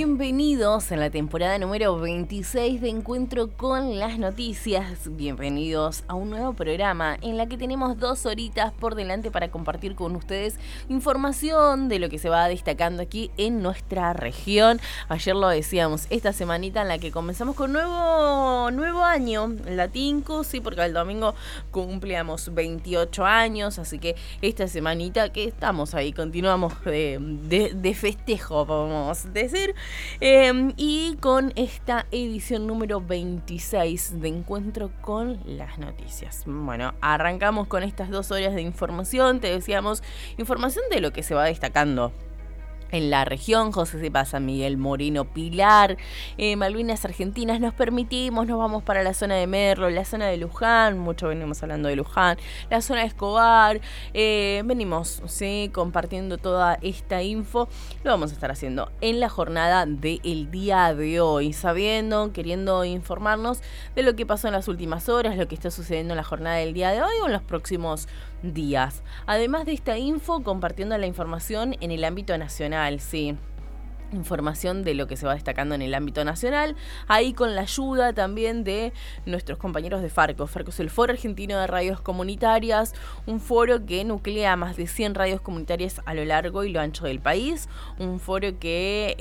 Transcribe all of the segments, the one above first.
Bienvenidos en la temporada número 26 de Encuentro con las Noticias. Bienvenidos a un nuevo programa en la que tenemos 2 horitas por delante para compartir con ustedes información de lo que se va destacando aquí en nuestra región. Ayer lo decíamos, esta semanita en la que comenzamos con nuevo año, Latinco, sí, porque el domingo cumplíamos 28 años, así que esta semanita que estamos ahí, continuamos de festejo, podemos decir. Y con esta edición número 26 de Encuentro con las Noticias. Bueno, arrancamos con estas 2 horas de información. Te decíamos, información de lo que se va destacando en la región. José Cepa, San Miguel, Moreno, Pilar, Malvinas Argentinas. Nos vamos para la zona de Merlo, la zona de Luján, mucho venimos hablando de Luján, la zona de Escobar, venimos, ¿sí?, compartiendo toda esta info. Lo vamos a estar haciendo en la jornada del día de hoy, queriendo informarnos de lo que pasó en las últimas horas, lo que está sucediendo en la jornada del día de hoy o en los próximos días. Además de esta info, compartiendo la información en el ámbito nacional, sí. Información de lo que se va destacando en el ámbito nacional, ahí con la ayuda también de nuestros compañeros de Farco. Farco es el Foro Argentino de Radios Comunitarias, un foro que nuclea más de 100 radios comunitarias a lo largo y lo ancho del país, un foro que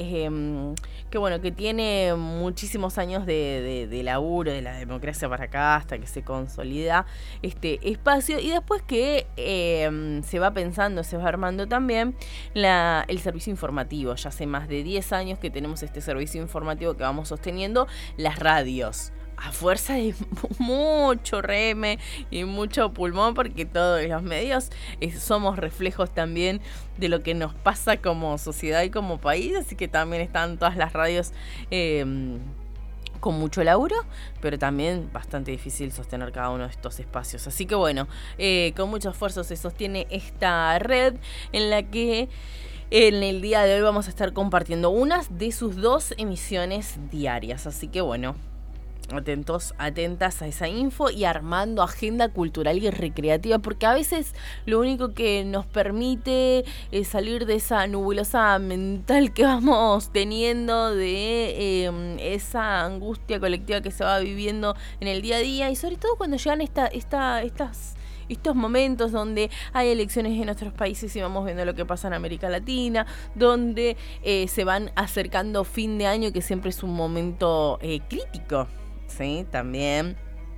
tiene muchísimos años de laburo, de la democracia para acá, hasta que se consolida este espacio, y después que se va pensando, se va armando también el servicio informativo. Ya hace más de 10 años que tenemos este servicio informativo que vamos sosteniendo las radios, a fuerza de mucho reme y mucho pulmón, porque todos los medios somos reflejos también de lo que nos pasa como sociedad y como país, así que también están todas las radios con mucho laburo, pero también bastante difícil sostener cada uno de estos espacios. Así que bueno, con mucho esfuerzo se sostiene esta red, en la que en el día de hoy vamos a estar compartiendo unas de sus 2 emisiones diarias. Así que bueno, atentos, atentas a esa info y armando agenda cultural y recreativa, porque a veces lo único que nos permite es salir de esa nebulosa mental que vamos teniendo, de esa angustia colectiva que se va viviendo en el día a día, y sobre todo cuando llegan estos momentos donde hay elecciones en nuestros países y vamos viendo lo que pasa en América Latina, donde se van acercando fin de año, que siempre es un momento crítico, ¿sí? También.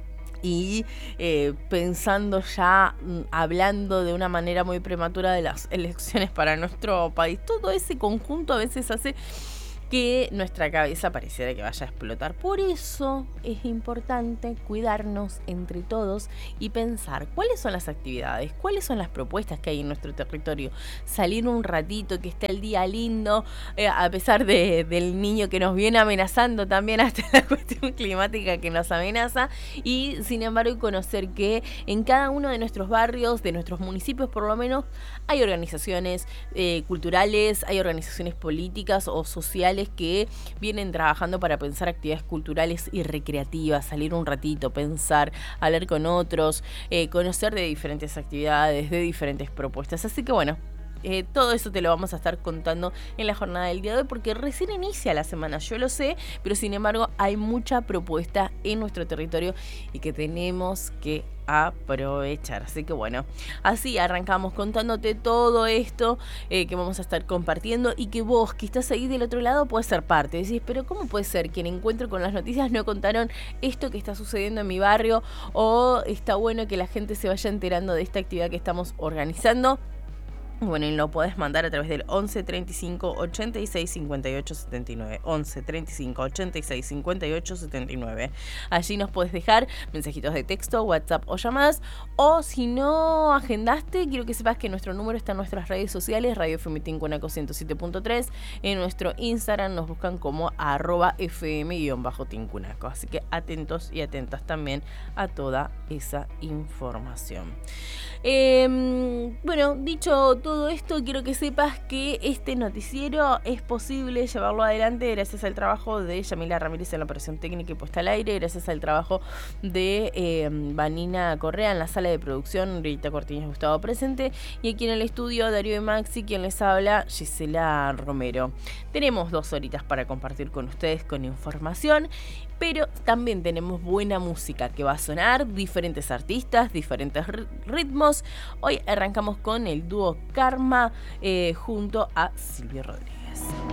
Y pensando ya, hablando de una manera muy prematura de las elecciones para nuestro país, todo ese conjunto a veces hace que nuestra cabeza pareciera que vaya a explotar. Por eso es importante cuidarnos entre todos y pensar cuáles son las actividades, cuáles son las propuestas que hay en nuestro territorio. Salir un ratito, que esté el día lindo, a pesar del niño que nos viene amenazando también, hasta la cuestión climática que nos amenaza, y sin embargo conocer que en cada uno de nuestros barrios, de nuestros municipios por lo menos, hay organizaciones culturales, hay organizaciones políticas o sociales que vienen trabajando para pensar actividades culturales y recreativas, salir un ratito, pensar, hablar con otros, conocer de diferentes actividades, de diferentes propuestas. Así que bueno, todo eso te lo vamos a estar contando en la jornada del día de hoy, porque recién inicia la semana, yo lo sé, pero sin embargo hay mucha propuesta en nuestro territorio y que tenemos que aprovechar. Así que bueno, así arrancamos contándote todo esto que vamos a estar compartiendo, y que vos que estás ahí del otro lado puedes ser parte. Decís, pero ¿cómo puede ser que en Encuentro con las Noticias no contaron esto que está sucediendo en mi barrio? O está bueno que la gente se vaya enterando de esta actividad que estamos organizando. Bueno, y lo podés mandar a través del 11 35 86 58 79. 11 35 86 58 79. Allí nos podés dejar mensajitos de texto, WhatsApp o llamadas. O si no agendaste, quiero que sepas que nuestro número está en nuestras redes sociales: Radio FM Tincunaco 107.3. En nuestro Instagram nos buscan como @fm_tincunaco. Así que atentos y atentas también a toda esa información. Bueno, dicho todo todo esto, quiero que sepas que este noticiero es posible llevarlo adelante gracias al trabajo de Yamila Ramírez en la operación técnica y puesta al aire, gracias al trabajo de Vanina Correa en la sala de producción, Rita Cortiñas Gustavo presente, y aquí en el estudio Darío y Maxi, quien les habla, Gisela Romero. Tenemos 2 horitas para compartir con ustedes con información, pero también tenemos buena música que va a sonar, diferentes artistas, diferentes ritmos. Hoy arrancamos con el dúo Karma junto a Silvio Rodríguez.